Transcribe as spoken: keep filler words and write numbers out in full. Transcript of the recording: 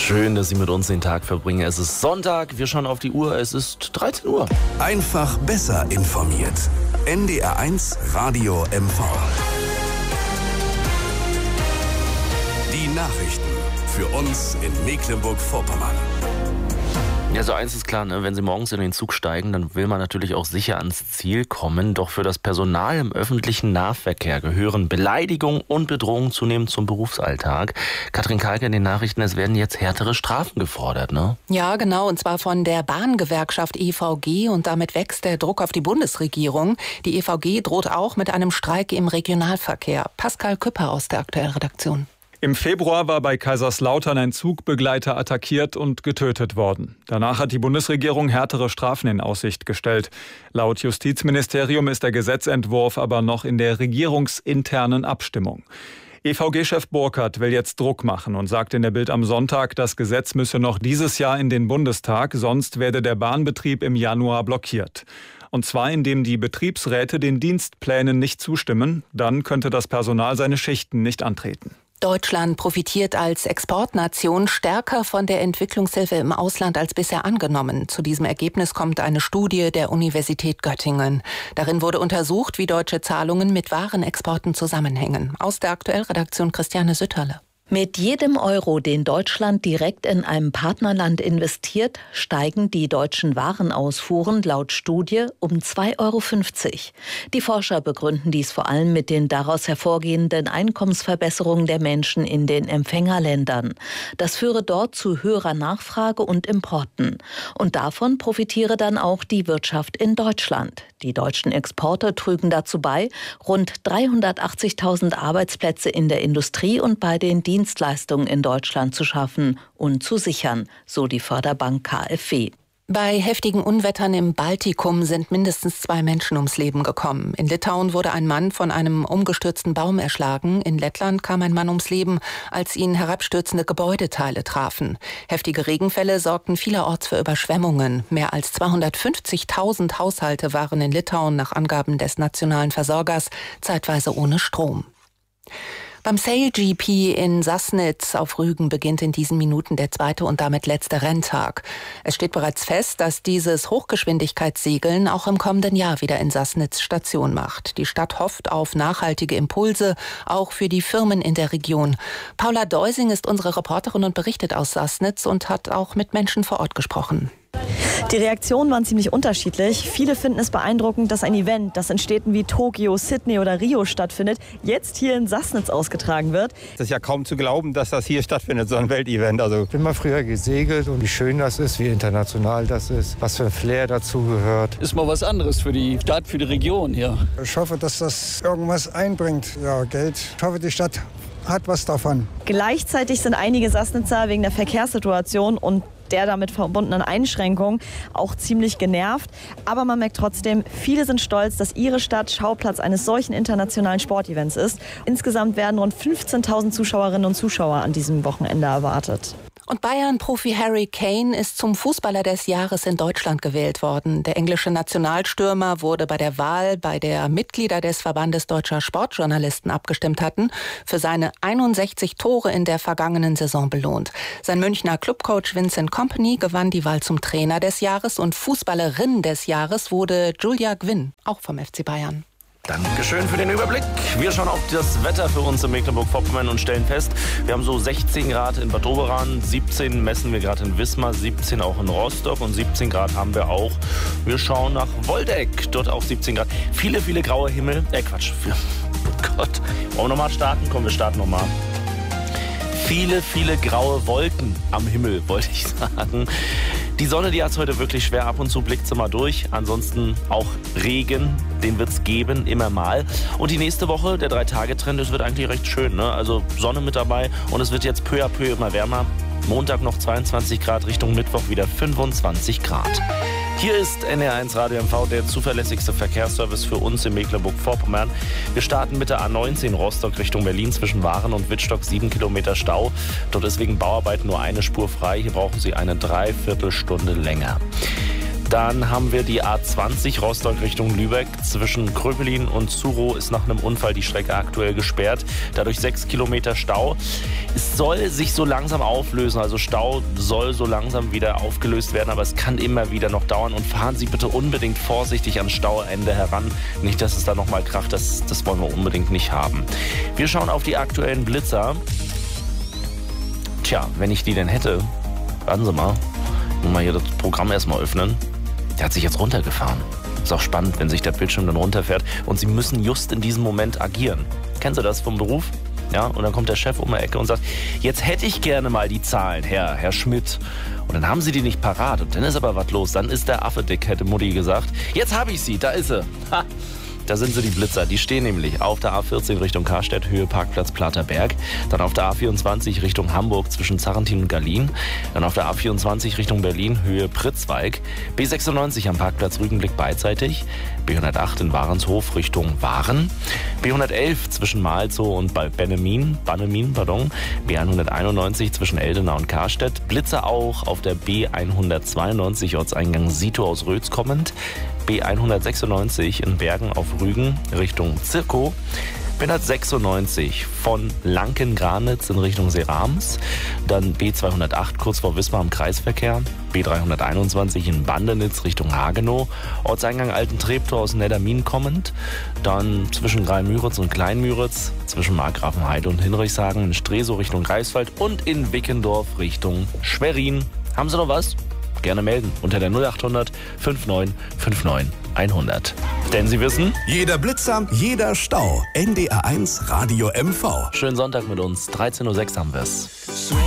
Schön, dass Sie mit uns den Tag verbringen. Es ist Sonntag, wir schauen auf die Uhr, es ist dreizehn Uhr. Einfach besser informiert. N D R eins Radio M V. Die Nachrichten für uns in Mecklenburg-Vorpommern. Ja, so eins ist klar, ne? Wenn Sie morgens in den Zug steigen, dann will man natürlich auch sicher ans Ziel kommen. Doch für das Personal im öffentlichen Nahverkehr gehören Beleidigung und Bedrohung zunehmend zum Berufsalltag. Katrin Kalke in den Nachrichten, es werden jetzt härtere Strafen gefordert, ne? Ja, genau, und zwar von der Bahngewerkschaft E V G, und damit wächst der Druck auf die Bundesregierung. Die E V G droht auch mit einem Streik im Regionalverkehr. Pascal Küpper aus der Aktuellredaktion. Im Februar war bei Kaiserslautern ein Zugbegleiter attackiert und getötet worden. Danach hat die Bundesregierung härtere Strafen in Aussicht gestellt. Laut Justizministerium ist der Gesetzentwurf aber noch in der regierungsinternen Abstimmung. E V G-Chef Burkhardt will jetzt Druck machen und sagt in der Bild am Sonntag, das Gesetz müsse noch dieses Jahr in den Bundestag, sonst werde der Bahnbetrieb im Januar blockiert. Und zwar indem die Betriebsräte den Dienstplänen nicht zustimmen, dann könnte das Personal seine Schichten nicht antreten. Deutschland profitiert als Exportnation stärker von der Entwicklungshilfe im Ausland als bisher angenommen. Zu diesem Ergebnis kommt eine Studie der Universität Göttingen. Darin wurde untersucht, wie deutsche Zahlungen mit Warenexporten zusammenhängen. Aus der Aktuellredaktion Christiane Sütterle. Mit jedem Euro, den Deutschland direkt in einem Partnerland investiert, steigen die deutschen Warenausfuhren laut Studie um zwei Euro fünfzig. Die Forscher begründen dies vor allem mit den daraus hervorgehenden Einkommensverbesserungen der Menschen in den Empfängerländern. Das führe dort zu höherer Nachfrage und Importen. Und davon profitiere dann auch die Wirtschaft in Deutschland. Die deutschen Exporte trügen dazu bei, rund dreihundertachtzigtausend Arbeitsplätze in der Industrie und bei den Dienstleistungen in Deutschland zu schaffen und zu sichern, so die Förderbank K f W. Bei heftigen Unwettern im Baltikum sind mindestens zwei Menschen ums Leben gekommen. In Litauen wurde ein Mann von einem umgestürzten Baum erschlagen. In Lettland kam ein Mann ums Leben, als ihn herabstürzende Gebäudeteile trafen. Heftige Regenfälle sorgten vielerorts für Überschwemmungen. Mehr als zweihundertfünfzigtausend Haushalte waren in Litauen nach Angaben des nationalen Versorgers zeitweise ohne Strom. Beim Sail G P in Sassnitz auf Rügen beginnt in diesen Minuten der zweite und damit letzte Renntag. Es steht bereits fest, dass dieses Hochgeschwindigkeitssegeln auch im kommenden Jahr wieder in Sassnitz Station macht. Die Stadt hofft auf nachhaltige Impulse, auch für die Firmen in der Region. Paula Deusing ist unsere Reporterin und berichtet aus Sassnitz und hat auch mit Menschen vor Ort gesprochen. Die Reaktionen waren ziemlich unterschiedlich. Viele finden es beeindruckend, dass ein Event, das in Städten wie Tokio, Sydney oder Rio stattfindet, jetzt hier in Sassnitz ausgetragen wird. Es ist ja kaum zu glauben, dass das hier stattfindet, so ein Weltevent. Also ich bin mal früher gesegelt und wie schön das ist, wie international das ist, was für ein Flair dazugehört. Ist mal was anderes für die Stadt, für die Region hier. Ich hoffe, dass das irgendwas einbringt, ja, Geld. Ich hoffe, die Stadt hat was davon. Gleichzeitig sind einige Sassnitzer wegen der Verkehrssituation und der damit verbundenen Einschränkungen auch ziemlich genervt. Aber man merkt trotzdem, viele sind stolz, dass ihre Stadt Schauplatz eines solchen internationalen Sportevents ist. Insgesamt werden rund fünfzehntausend Zuschauerinnen und Zuschauer an diesem Wochenende erwartet. Und Bayern-Profi Harry Kane ist zum Fußballer des Jahres in Deutschland gewählt worden. Der englische Nationalstürmer wurde bei der Wahl, bei der Mitglieder des Verbandes deutscher Sportjournalisten abgestimmt hatten, für seine einundsechzig Tore in der vergangenen Saison belohnt. Sein Münchner Clubcoach Vincent Kompany gewann die Wahl zum Trainer des Jahres und Fußballerin des Jahres wurde Julia Gwynn, auch vom F C Bayern. Dankeschön für den Überblick. Wir schauen auf das Wetter für uns in Mecklenburg-Vorpommern und stellen fest, wir haben so sechzehn Grad in Bad Doberan, siebzehn messen wir gerade in Wismar, siebzehn auch in Rostock und siebzehn Grad haben wir auch. Wir schauen nach Woldeck, dort auch siebzehn Grad. Viele, viele graue Himmel. Äh, Quatsch. Oh Gott. Wollen wir nochmal starten? Komm, wir starten nochmal. Viele, viele graue Wolken am Himmel, wollte ich sagen. Die Sonne, die hat es heute wirklich schwer. Ab und zu blickt sie mal durch. Ansonsten auch Regen, den wird es geben, immer mal. Und die nächste Woche, der Drei-Tage-Trend, das wird eigentlich recht schön, ne? Also Sonne mit dabei und es wird jetzt peu à peu immer wärmer. Montag noch zweiundzwanzig Grad, Richtung Mittwoch wieder fünfundzwanzig Grad. Hier ist N D R eins Radio M V, der zuverlässigste Verkehrsservice für uns in Mecklenburg-Vorpommern. Wir starten mit der A neunzehn Rostock Richtung Berlin zwischen Waren und Wittstock, sieben Kilometer Stau. Dort ist wegen Bauarbeiten nur eine Spur frei. Hier brauchen Sie eine Dreiviertelstunde länger. Dann haben wir die A zwanzig Rostock Richtung Lübeck. Zwischen Kröpelin und Zurow ist nach einem Unfall die Strecke aktuell gesperrt. Dadurch sechs Kilometer Stau. Es soll sich so langsam auflösen, also Stau soll so langsam wieder aufgelöst werden, aber es kann immer wieder noch dauern. Und fahren Sie bitte unbedingt vorsichtig ans Stauende heran. Nicht, dass es da nochmal kracht, das, das wollen wir unbedingt nicht haben. Wir schauen auf die aktuellen Blitzer. Tja, wenn ich die denn hätte, warten Sie mal, ich muss mal hier das Programm erstmal öffnen. Der hat sich jetzt runtergefahren. Ist auch spannend, wenn sich der Bildschirm dann runterfährt und Sie müssen just in diesem Moment agieren. Kennen Sie das vom Beruf? Ja, und dann kommt der Chef um die Ecke und sagt, jetzt hätte ich gerne mal die Zahlen, Herr, Herr Schmidt. Und dann haben Sie die nicht parat und dann ist aber was los. Dann ist der Affe dick, hätte Mutti gesagt. Jetzt habe ich sie, da ist sie. Ha. Da sind sie, die Blitzer. Die stehen nämlich auf der A vierzehn Richtung Karstedt, Höhe Parkplatz Platerberg. Dann auf der A vierundzwanzig Richtung Hamburg zwischen Zarrentin und Gallien. Dann auf der A vierundzwanzig Richtung Berlin, Höhe Pritzwalk. B sechsundneunzig am Parkplatz Rügenblick beidseitig. B hundertacht in Warenshof Richtung Waren. B hundertelf zwischen Malzow und Bannemin, Bannemin, pardon. B hunderteinundneunzig zwischen Eldena und Karstedt. Blitzer auch auf der B hundertzweiundneunzig Ortseingang Sito aus Rötz kommend. B hundertsechsundneunzig in Bergen auf Rügen Richtung Zirkow. B hundertsechsundneunzig von Lanken-Granitz in Richtung Serams. Dann B zweihundertacht kurz vor Wismar im Kreisverkehr. B dreihunderteinundzwanzig in Bandenitz Richtung Hagenow. Ortseingang Alten-Treptow aus Neddermin kommend. Dann zwischen Greimüritz und Kleinmüritz. Zwischen Markgrafenheide und Hinrichshagen in Stresow Richtung Greifswald. Und in Wickendorf Richtung Schwerin. Haben Sie noch was? Gerne melden unter der null achthundert neunundfünfzig neunundfünfzig hundert. Denn Sie wissen, jeder Blitzer, jeder Stau. N D R eins Radio M V. Schönen Sonntag mit uns. dreizehn Uhr sechs haben wir's.